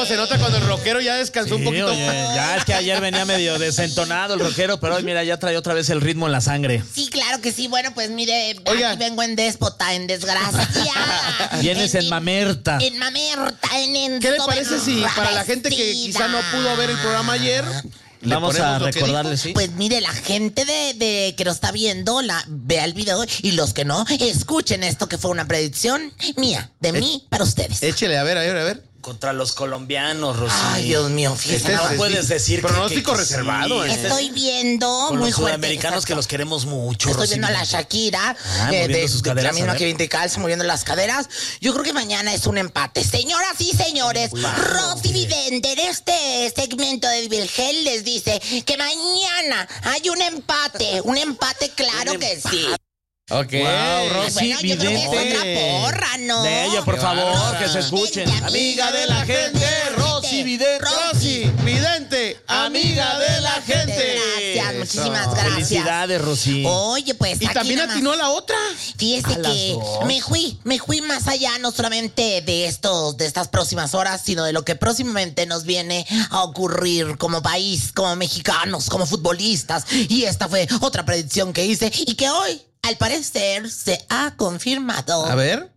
se nota cuando el rockero ya descansó un poquito. Oye, ya es que ayer venía medio desentonado el rockero, pero hoy mira, ya trae otra vez el ritmo en la sangre. Sí, claro que sí. Bueno, pues mire, Oiga. aquí vengo en déspota, en desgraciada. Vienes en mamerta. En mamerta, ¿Qué le parece si para la gente que quizá no pudo ver el programa ayer, le Vamos a ponemos lo que recordarle, dijo? sí. Pues mire, la gente de que lo está viendo, vea el video, y los que no, escuchen esto que fue una predicción mía, de mí, para ustedes. Échele, a ver. Contra los colombianos, Rosy. Ay, Dios mío, fíjate. No puedes decir pronóstico que reservado. sí. Estoy viendo Con muy los fuerte. sudamericanos que los queremos mucho, Estoy Rosy. viendo a la Shakira, moviendo sus caderas, la misma a ver. que Vinti Calza, moviendo las caderas. Yo creo que mañana es un empate. Señoras y señores, Rosy Vidente en este segmento de Vilgel les dice que mañana hay un empate claro que sí. Ok. Wow, Rosy Bueno, yo creo que es Vidente. otra porra, ¿no? De ella, por Qué favor, bárbara. que se escuchen. Vidente, Amiga de la gente, Rosy Vidente. Rosy Vidente, amiga de la gente. Gracias, muchísimas Eso. gracias. Felicidades, Rosy. Oye, pues Y aquí también nada más. atinó a la otra. Fíjese A las que dos. me fui más allá, no solamente de estas próximas horas, sino de lo que próximamente nos viene a ocurrir como país, como mexicanos, como futbolistas. Y esta fue otra predicción que hice y que hoy, al parecer, se ha confirmado. A ver.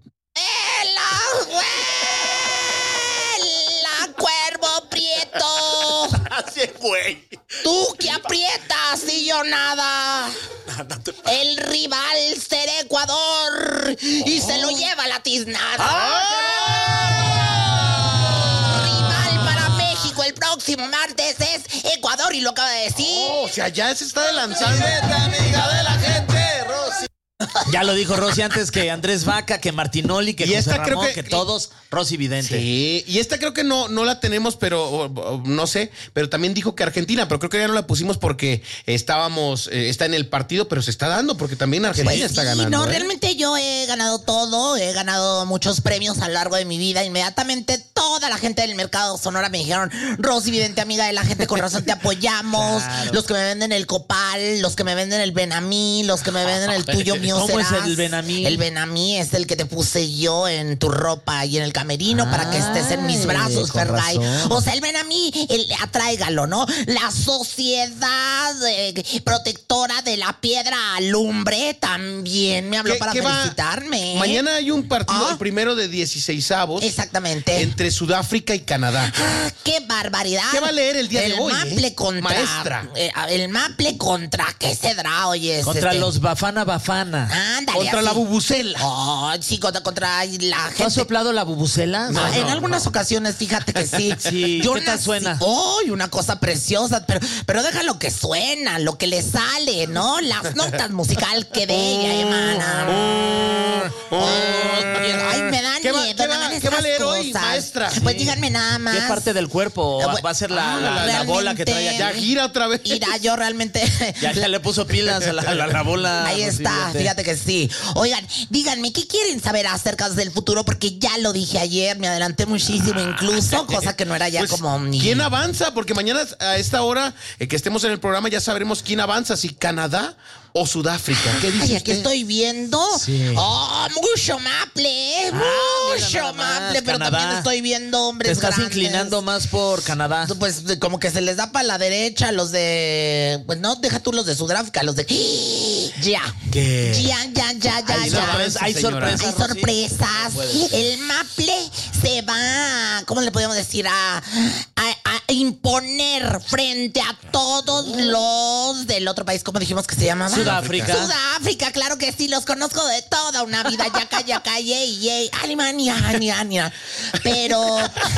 ¡La cuervo prieto! Así, güey. Tú que aprietas y yo nada. El rival será Ecuador y se lo lleva la tiznada. Rival para México el próximo martes es Ecuador y lo acaba de decir. O sea, ya se está lanzando. Amiga de la gente, Rosy. Ya lo dijo Rosy antes que Andrés Vaca, que Martinoli, que Y José esta Ramón, creo que que- todos, Rosy Vidente. Sí, y esta creo que no la tenemos, pero no sé, pero también dijo que Argentina, pero creo que ya no la pusimos porque está en el partido, pero se está dando porque también Argentina Pues está sí, ganando. no, ¿eh? realmente yo he ganado todo, he ganado muchos premios a lo largo de mi vida. Inmediatamente toda la gente del mercado Sonora me dijeron, Rosy Vidente, amiga de la gente, con razón te apoyamos. Claro. Los que me venden el copal, los que me venden el Benamí, los que me venden el tuyo mío ¿Cómo es serás. el Benamí? El Benamí es el que te puse yo en tu ropa y en el camerino para que estés en mis brazos, con Fergay. razón. O sea, el Benamí, atráigalo, ¿no? La sociedad protectora de la piedra alumbre también me habló para ¿Qué va? felicitarme. Mañana hay un partido, Ah. el primero de 16avos, Exactamente. entre Sudáfrica y Canadá. Ah, ¡qué barbaridad! ¿Qué va a leer el día de hoy, Maple contra... maestra? El Maple contra... ¿Qué cedrá, oye? Contra los Bafana Bafana. Ándale, Contra la así. bubucela. Oh, sí, contra la ¿Tú has gente. soplado la bubucela? En algunas ocasiones, fíjate que sí. Sí, ¿qué tal suena? ¡Ay, una cosa preciosa! Pero deja lo que suena, lo que le sale, ¿no? Las notas musical que bella, hermana. Ay, me dan ¿Qué va- miedo. qué me va- dan qué va a esas leer hoy, cosas. maestra? Pues Sí. díganme nada más. ¿Qué parte del cuerpo va a ser la bola que trae Ya aquí? gira otra vez. Mira, yo realmente... Ya le puso pilas a la bola. Ahí Rosy está, Vidente. fíjate que sí. Oigan, díganme, ¿qué quieren saber acerca del futuro? Porque ya lo dije ayer, me adelanté muchísimo incluso, cosa que no era ya Pues, como... ¿quién avanza? Porque mañana a esta hora que estemos en el programa ya sabremos quién avanza, si Canadá o Sudáfrica. ¿Qué dice Ay, aquí usted? estoy viendo. Sí. Oh, mucho maple, mira mucho nada más, maple, pero Canadá. también estoy viendo Te hombres estás grandes. inclinando más por Canadá. Pues como que se les da para la derecha los de... Pues no, deja tú los de Sudáfrica, los de... Ya. ¿Qué? Ya. Hay sorpresas, hay señora. sorpresas. Hay Rosy. sorpresas. El maple se va, ¿cómo le podemos decir? A imponer frente a todos los del otro país. ¿Cómo dijimos que se llamaba? Sudáfrica. Sudáfrica, claro que sí, los conozco de toda una vida. Yaca, yey, Alemania. Pero...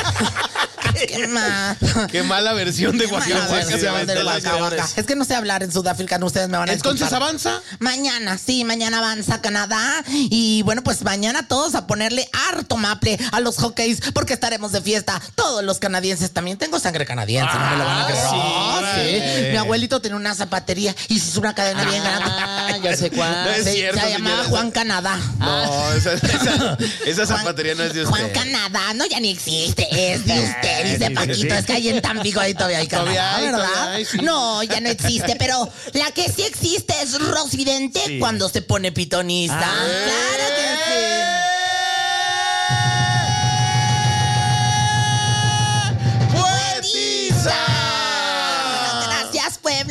¿Qué más? Qué mala versión de Qué mala Guacahuaca. versión se aventó del la Waka Waka. señora. Es que no sé hablar en sudafricano, ustedes me van a Entonces disculpar. avanza. Mañana avanza Canadá. Y bueno, pues mañana todos a ponerle harto maple a los hockeys porque estaremos de fiesta. Todos los canadienses también. Tengo sangre canadiense, no me lo van a creer. sí, Ah, órale. Mi abuelito tenía una zapatería y se hizo una cadena bien grande. Ya sé cuál. No es Se cierto, llamaba señora. Juan Canadá. No, esa zapatería no es de usted. Juan Canadá, no, ya ni existe, es de usted, dice sí, Paquito. sí. Es que ahí en Tampico ahí todavía hay Canadá, Todavía hay, ¿verdad? todavía hay, sí. No, ya no existe, pero la que sí existe es Rosy Vidente Sí. cuando se pone pitonista. Claro que sí.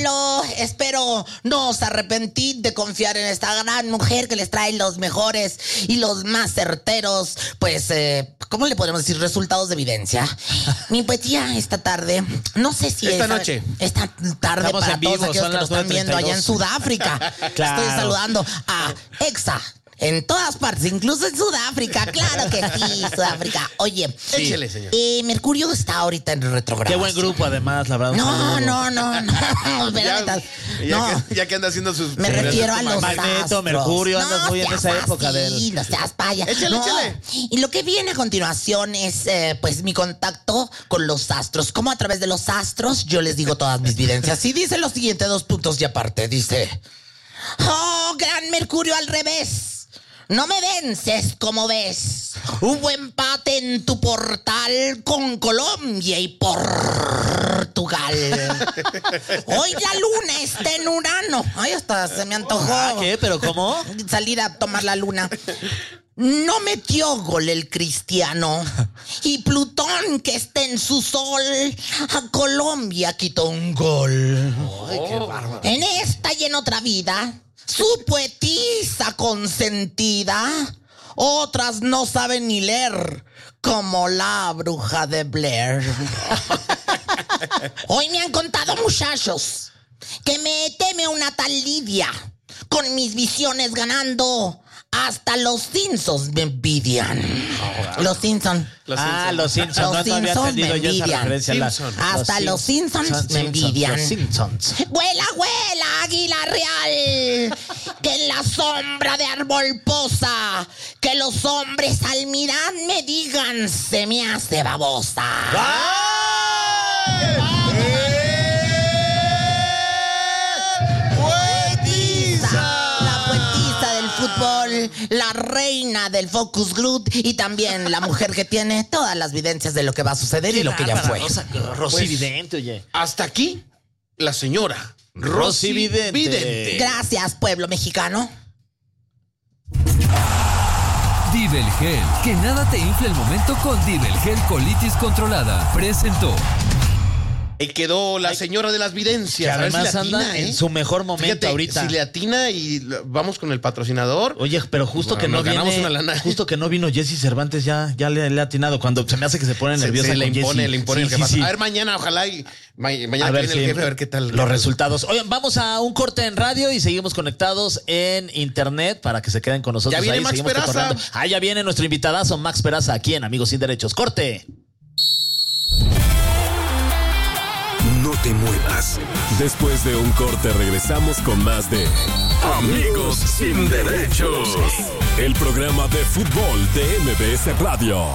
pueblo, espero no os arrepentid de confiar en esta gran mujer que les trae los mejores y los más certeros, pues, ¿cómo le podemos decir? Resultados de evidencia. Mi poesía esta tarde, no sé si esta noche. Esta tarde Estamos para en vivo, todos aquellos son que nos las están viendo allá en 9:32. Sudáfrica. Claro. Estoy saludando a Exa. En todas partes, incluso en Sudáfrica. Claro que sí, Sudáfrica. Oye, Échele, señor. Mercurio está ahorita en retrogradación. Qué buen grupo, además, la verdad. No. Ya, Espérame, no. ya que anda haciendo sus... Me refiero a los Magneto, astros. Mercurio, andas muy en seas esa época así, del... No seas paya. Échale, échale. Y lo que viene a continuación es, pues, mi contacto con los astros. Como a través de los astros yo les digo todas mis videncias. Y dice lo siguiente, 2 puntos y aparte. Dice: oh, gran Mercurio al revés. No me vences, como ves. Hubo empate en tu portal con Colombia y Portugal. Hoy la luna está en Urano. Ay, hasta se me antojó. ¿Qué? ¿Pero cómo? Salir a tomar la luna. No metió gol el Cristiano. Y Plutón, que está en su sol, a Colombia quitó un gol. Ay, qué bárbaro. En esta y en otra vida, su poetisa consentida, otras no saben ni leer, como la bruja de Blair. Hoy me han contado, muchachos, que me teme una tal Lidia, con mis visiones ganando. Hasta los Simpsons me envidian. Los Simpsons. Los Simpsons. No había entendido yo esa referencia. Hasta los Simpsons me envidian. Los Simpsons. Vuela, vuela, águila real, que en la sombra de árbol posa, que los hombres al mirar me digan, se me hace babosa. Fútbol, la reina del Focus Group y también la mujer que tiene todas las vivencias de lo que va a suceder y lo que ya fue. Rosy Vidente, oye. Hasta aquí, la señora Rosy Vidente. Gracias, pueblo mexicano. Divelgel, que nada te infle el momento con Divelgel Colitis Controlada. Presentó. Ahí quedó la señora de las videncias. Que además a ver si le anda atina, en su mejor momento. Fíjate, ahorita. Si le atina y vamos con el patrocinador. Oye, pero justo que no ganamos viene, una lana. justo que no vino Jesse Cervantes, ya le ha atinado. Cuando se me hace que se pone nerviosa Se le con impone Jessy. el Sí, jefazo. sí. A ver, mañana, ojalá y mañana A ver, viene el sí, jefe, a ver qué tal. los resultados. Oigan, vamos a un corte en radio y seguimos conectados en internet para que se queden con nosotros. Ya viene ahí, Max seguimos Peraza. cotorreando. Ya viene nuestro invitadazo Max Peraza aquí en Amigos Sin Derechos. ¡Corte! No te muevas. Después de un corte regresamos con más de Amigos Sin Derechos, el programa de fútbol de MBS Radio.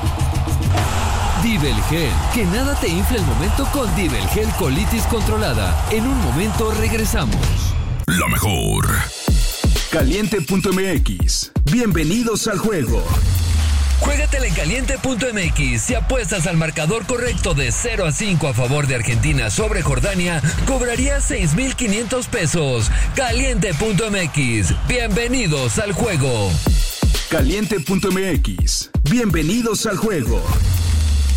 Divelgel, que nada te infle el momento con Divelgel Colitis Controlada. En un momento regresamos. La mejor. Caliente.mx. Bienvenidos al juego. Juégatela en caliente.mx. Si apuestas al marcador correcto de 0-5 a favor de Argentina sobre Jordania, cobrarías 6,500 pesos. Caliente.mx. Bienvenidos al juego. Caliente.mx. Bienvenidos al juego.